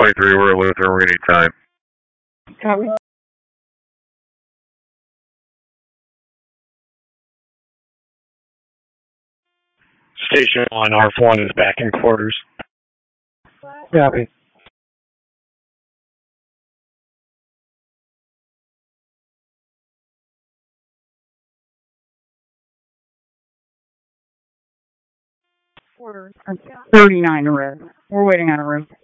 23, we're at Luther. We're going to need time. Copy. Station 1, ARF1 is back in quarters. Copy. Quarters. 39 red. We're waiting on a room.